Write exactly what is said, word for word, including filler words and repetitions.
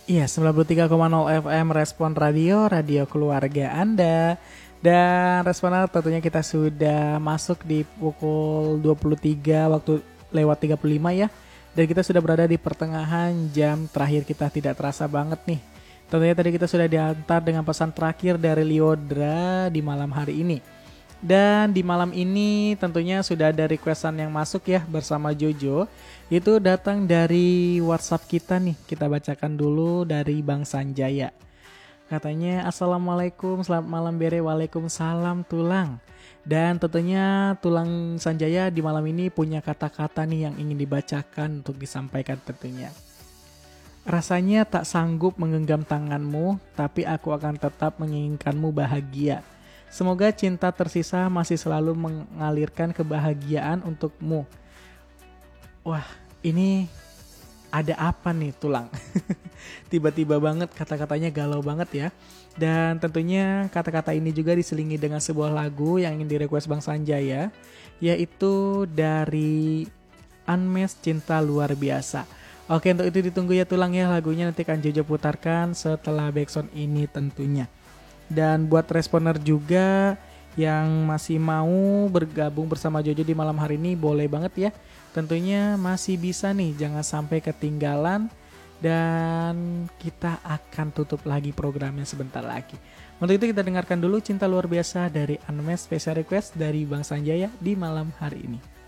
Iya, sembilan puluh tiga koma nol F M Respon Radio, radio keluarga Anda. Dan Responer tentunya kita sudah masuk di pukul dua puluh tiga waktu lewat tiga puluh lima ya. Dan kita sudah berada di pertengahan jam terakhir kita, tidak terasa banget nih. Tentunya tadi kita sudah diantar dengan pesan terakhir dari Liodra di malam hari ini. Dan di malam ini tentunya sudah ada requestan yang masuk ya bersama Jojo. Itu datang dari WhatsApp kita nih. Kita bacakan dulu dari Bang Sanjaya. Katanya, Assalamualaikum, selamat malam Bere. Waalaikumsalam Tulang. Dan tentunya Tulang Sanjaya di malam ini punya kata-kata nih yang ingin dibacakan untuk disampaikan tentunya. Rasanya tak sanggup menggenggam tanganmu, tapi aku akan tetap menginginkanmu bahagia. Semoga cinta tersisa masih selalu mengalirkan kebahagiaan untukmu. Wah, ini ada apa nih Tulang? Tiba-tiba banget kata-katanya galau banget ya. Dan tentunya kata-kata ini juga diselingi dengan sebuah lagu yang ingin direquest Bang Sanjaya, yaitu dari Unmesh Cinta Luar Biasa. Oke, untuk itu ditunggu ya Tulang ya, lagunya nanti akan Jojo putarkan setelah backsound ini tentunya. Dan buat responer juga yang masih mau bergabung bersama Jojo di malam hari ini, boleh banget ya. Tentunya masih bisa nih, jangan sampai ketinggalan. Dan kita akan tutup lagi programnya sebentar lagi. Untuk itu kita dengarkan dulu Cinta Luar Biasa dari Unmesh Special Request dari Bang Sanjaya di malam hari ini.